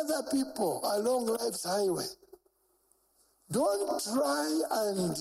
other people along life's highway. Don't try and,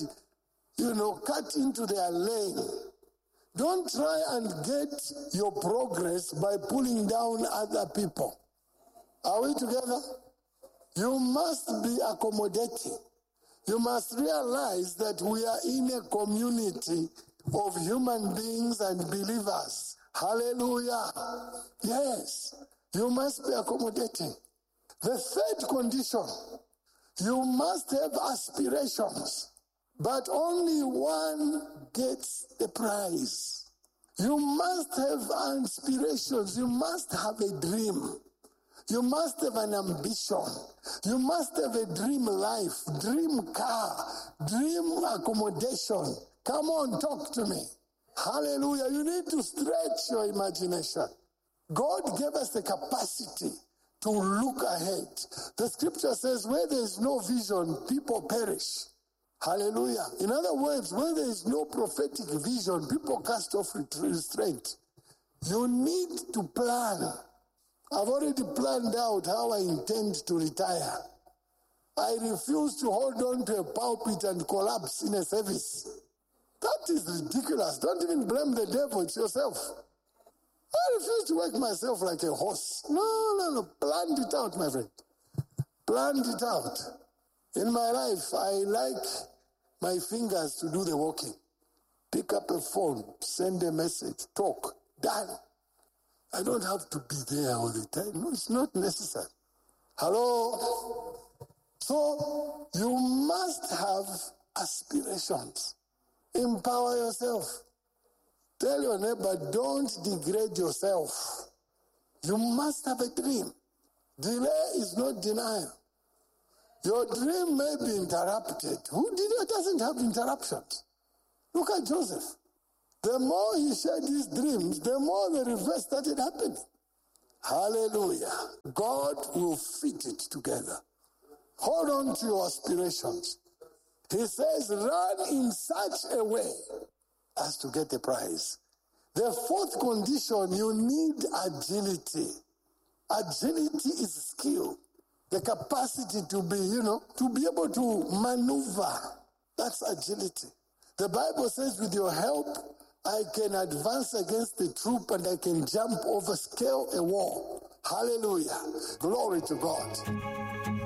cut into their lane. Don't try and get your progress by pulling down other people. Are we together? You must be accommodating. You must realize that we are in a community of human beings and believers. Hallelujah. Yes, you must be accommodating. The third condition, you must have aspirations, but only one gets the prize. You must have aspirations. You must have a dream. You must have an ambition. You must have a dream life, dream car, dream accommodation. Come on, talk to me. Hallelujah. You need to stretch your imagination. God gave us the capacity to look ahead. The scripture says, where there is no vision, people perish. Hallelujah. In other words, where there is no prophetic vision, people cast off restraint. You need to plan. I've already planned out how I intend to retire. I refuse to hold on to a pulpit and collapse in a service. That is ridiculous. Don't even blame the devil, it's yourself. I refuse to work myself like a horse. No. Planned it out, my friend. Planned it out. In my life, I like my fingers to do the walking. Pick up a phone, send a message, talk, done. I don't have to be there all the time. No, it's not necessary. Hello? So, you must have aspirations. Empower yourself. Tell your neighbor, don't degrade yourself. You must have a dream. Delay is not denial. Your dream may be interrupted. Doesn't have interruptions? Look at Joseph. The more he shared his dreams, the more the reverse started happening. Hallelujah. God will fit it together. Hold on to your aspirations. He says, run in such a way as to get the prize. The fourth condition, you need agility. Agility is skill. The capacity to be able to maneuver. That's agility. The Bible says, with your help, I can advance against the troop and I can jump over, scale a wall. Hallelujah. Glory to God.